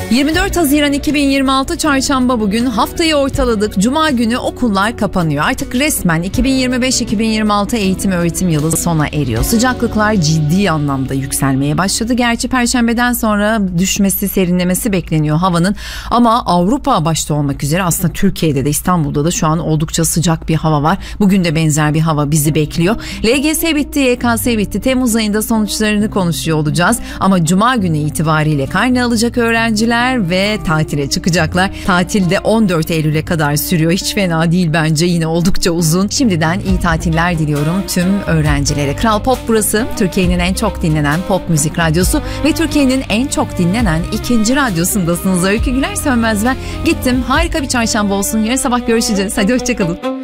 24 Haziran 2026 Çarşamba bugün. Haftayı ortaladık. Cuma günü okullar kapanıyor. Artık resmen 2025-2026 eğitim öğretim yılı sona eriyor. Sıcaklıklar ciddi anlamda yükselmeye başladı. Gerçi Perşembeden sonra düşmesi, serinlemesi bekleniyor havanın. Ama Avrupa başta olmak üzere aslında Türkiye'de de, İstanbul'da da şu an oldukça sıcak bir hava var. Bugün de benzer bir hava bizi bekliyor. LGS bitti, YKS bitti. Temmuz ayında sonuçlarını konuşuyor olacağız. Ama Cuma günü itibariyle karne alacak öğrenciler ve tatile çıkacaklar. Tatil de 14 Eylül'e kadar sürüyor. Hiç fena değil bence, yine oldukça uzun. Şimdiden iyi tatiller diliyorum tüm öğrencilere. Kral Pop burası. Türkiye'nin en çok dinlenen pop müzik radyosu ve Türkiye'nin en çok dinlenen ikinci radyosundasınız. Öykü Güler Sönmez ben. Gittim. Harika bir çarşamba olsun. Yarın sabah görüşeceğiz. Hadi hoşçakalın.